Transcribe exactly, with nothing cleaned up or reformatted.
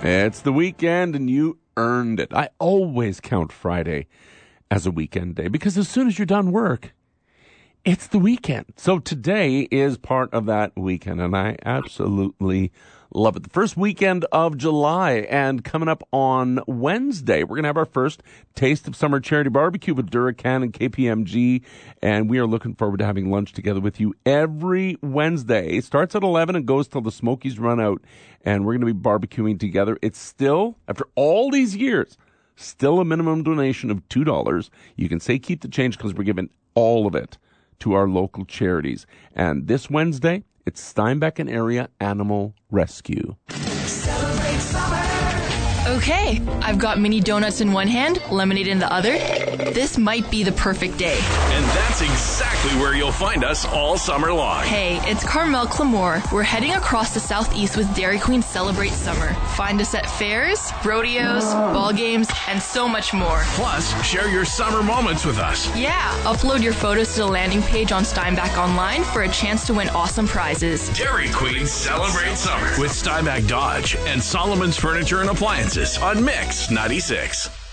It's the weekend and you earned it. I always count Friday as a weekend day because as soon as you're done work, it's the weekend. So today is part of that weekend and I absolutely love it. The first weekend of July, and coming up on Wednesday, we're going to have our first Taste of Summer Charity Barbecue with Duracan and K P M G, and we are looking forward to having lunch together with you every Wednesday. It starts at eleven and goes till the Smokies run out, and we're going to be barbecuing together. It's still, after all these years, still a minimum donation of two dollars. You can say keep the change because we're giving all of it to our local charities. And this Wednesday, it's Steinbeck and Area Animal Rescue. Celebrate summer. Okay, I've got mini donuts in one hand, lemonade in the other. This might be the perfect day. And that's exactly where you'll find us all summer long. Hey, it's Carmel Clamore. We're heading across the southeast with Dairy Queen Celebrate Summer. Find us at fairs, rodeos, ball games, and so much more. Plus, share your summer moments with us. Yeah, upload your photos to the landing page on Steinbeck Online for a chance to win awesome prizes. Dairy Queen Celebrate Summer with Steinbeck Dodge and Solomon's Furniture and Appliances on Mix ninety-six.